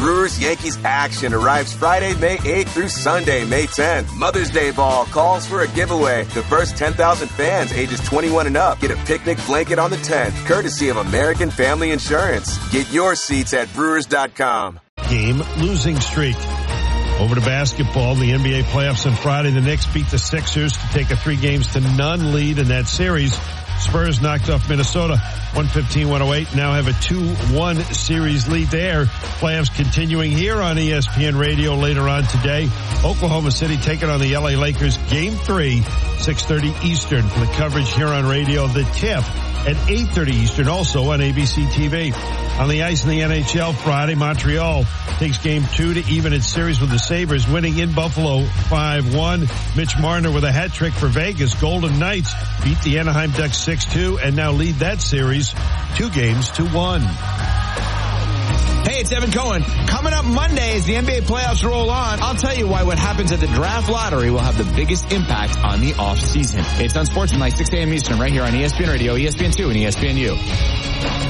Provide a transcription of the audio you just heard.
Brewers-Yankees action arrives Friday, May 8th through Sunday, May 10th. Mother's Day Ball calls for a giveaway. The first 10,000 fans ages 21 and up get a picnic blanket on the 10th, courtesy of American Family Insurance. Get your seats at Brewers.com. Game losing streak. Over to basketball, the NBA playoffs on Friday. The Knicks beat the Sixers to take a 3-0 lead in that series. Spurs knocked off Minnesota 115-108. Now have a 2-1 series lead there. Playoffs continuing here on ESPN Radio later on today. Oklahoma City taking on the LA Lakers. Game 3, 6:30 Eastern. For the coverage here on radio, the tip at 8:30 Eastern, also on ABC TV. On the ice in the NHL Friday, Montreal takes Game 2 to even its series with the Sabres, winning in Buffalo 5-1. Mitch Marner with a hat trick for Vegas. Golden Knights beat the Anaheim Ducks 6-2 and now lead that series 2-1. Hey, it's Evan Cohen. Coming up Monday as the NBA playoffs roll on, I'll tell you why what happens at the draft lottery will have the biggest impact on the offseason. It's on Sportsman Night, 6 a.m. Eastern, right here on ESPN Radio, ESPN2, and ESPNU.